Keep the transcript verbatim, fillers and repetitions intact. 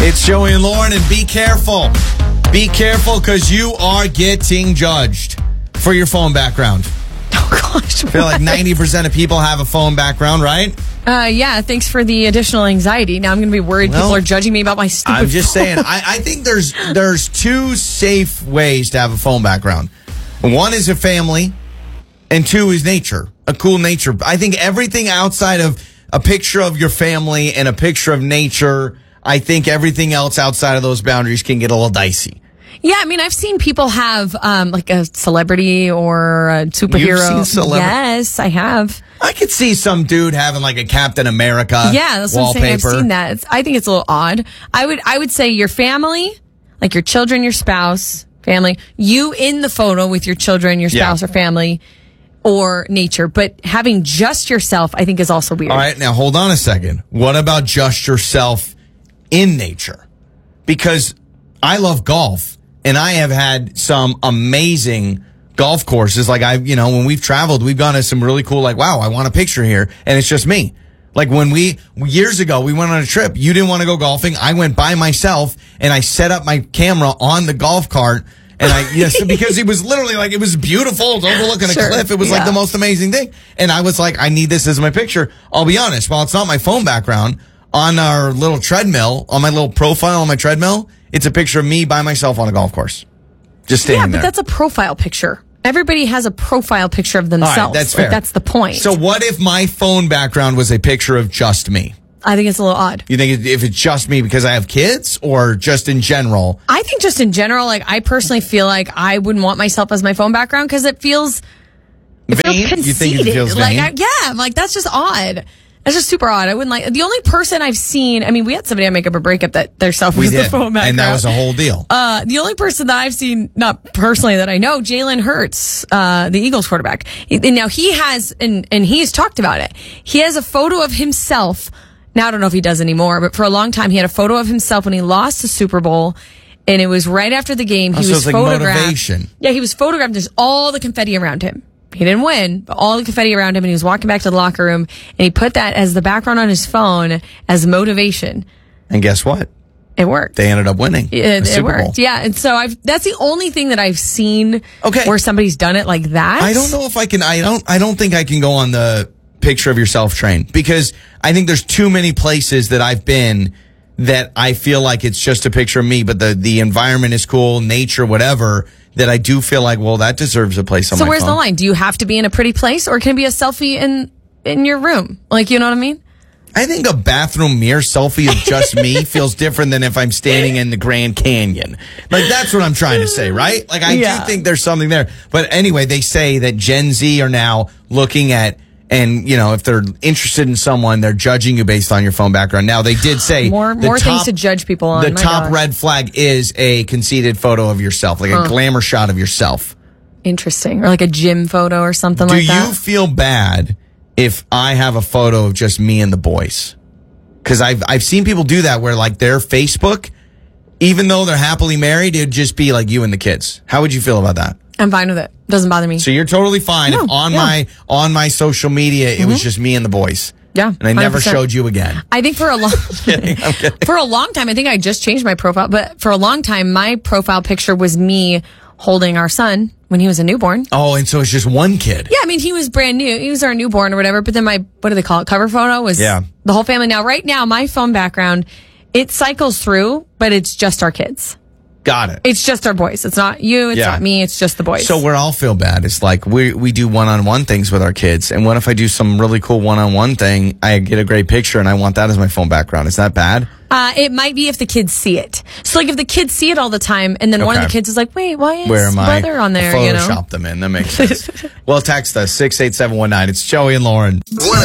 It's Joey and Lauren, and be careful. Be careful because you are getting judged for your phone background. Oh, gosh. I feel like ninety percent of people have a phone background, right? Uh, yeah, thanks for the additional anxiety. Now I'm going to be worried Well, people are judging me about my stupid I'm just phone. saying, I, I think there's there's two safe ways to have a phone background. One is a family, and two is nature, a cool nature. I think everything outside of a picture of your family and a picture of nature, I think everything else outside of those boundaries can get a little dicey. Yeah, I mean, I've seen people have um, like a celebrity or a superhero. You've seen celebrity? Yes, I have. I could see some dude having like a Captain America Yeah, that's what I'm saying. I've seen that. It's, I think it's a little odd. I would, I would say your family, like your children, your spouse, family, you in the photo with your children, your spouse Yeah. or family, or nature. But having just yourself, I think is also weird. All right, now hold on a second. What about just yourself in nature? Because I love golf, and I have had some amazing golf courses. Like, I, you know, when we've traveled, we've gone to some really cool, like, wow, I want a picture here, and it's just me. Like, when we, years ago, we went on a trip. You didn't want to go golfing. I went by myself, and I set up my camera on the golf cart. And I, yes, because it was literally like, it was beautiful. It was overlooking Sure, a cliff. It was yeah. like the most amazing thing. And I was like, I need this as my picture. I'll be honest. While it's not my phone background, on our little treadmill, on my little profile on my treadmill, it's a picture of me by myself on a golf course. Just standing Yeah, but there. that's a profile picture. Everybody has a profile picture of themselves. All right, that's Like, fair. that's the point. So what if my phone background was a picture of just me? I think it's a little odd. You think it- if it's just me because I have kids, or just in general? I think just in general, like I personally feel like I wouldn't want myself as my phone background because it feels it Vain? feels conceited. You think it feels like vain? I, yeah, I'm like that's just odd. That's just super odd. I wouldn't like the only person I've seen. I mean, we had somebody on Makeup or Breakup that their self We was the did, phone background, and that was a whole deal. Uh, the only person that I've seen, not personally that I know, Jalen Hurts, uh, the Eagles quarterback. And now he has, and, and he's talked about it. He has a photo of himself. Now, I don't know if he does anymore, but for a long time, he had a photo of himself when he lost the Super Bowl. And it was right after the game. He Oh, so was it's like photographed. motivation. Yeah, he was photographed. There's all the confetti around him. He didn't win, but all the confetti around him, and he was walking back to the locker room, and he put that as the background on his phone as motivation. And guess what? It worked. They ended up winning. It, the it Super worked. Bowl. Yeah. And so I've, that's the only thing that I've seen Okay. where somebody's done it like that. I don't know if I can. I don't. I don't think I can go on the picture of yourself train, because I think there's too many places that I've been that I feel like it's just a picture of me, but the the environment is cool, nature, whatever. That I do feel like, well, that deserves a place on So my where's phone. the line? Do you have to be in a pretty place, or can it be a selfie in, in your room? Like, you know what I mean? I think a bathroom mirror selfie of just me feels different than if I'm standing in the Grand Canyon. Like, that's what I'm trying to say, right? Like, I Yeah. do think there's something there. But anyway, they say that Gen Z are now looking at, and, you know, if they're interested in someone, they're judging you based on your phone background. Now, they did say More the more top, things to judge people on. the My top gosh. red flag is a conceited photo of yourself, like a glamour shot of yourself. Interesting. Or like a gym photo or something Do like you that. feel bad if I have a photo of just me and the boys? Because I've I've seen people do that where, like, their Facebook, even though they're happily married, it'd just be like you and the kids. How would you feel about that? I'm fine with it. Doesn't bother me. So you're totally fine No, if on yeah. my on my social media it was just me and the boys. Yeah, And I never one hundred percent. showed you again. I think for a long Kidding, I'm kidding. for a long time, I think I just changed my profile, but for a long time, my profile picture was me holding our son when he was a newborn. Oh, and so it's just one kid. Yeah, I mean, he was brand new. He was our newborn or whatever. But then my, what do they call it? Cover photo was Yeah. the whole family. Now, right now, my phone background, it cycles through, but it's just our kids. Got it. It's just our boys. It's not you. It's Yeah. not me. It's just the boys. So where I'll feel bad is like we we do one-on-one things with our kids, and what if I do some really cool one-on-one thing, I get a great picture, and I want that as my phone background? Is that bad? uh, it might be if the kids see it. So like if the kids see it all the time, and then one of Okay. the kids is like, wait, why is Where am I? brother on there? Photoshop You know? them in. That makes sense. Well, text us six eight seven one nine. It's Joey and Lauren.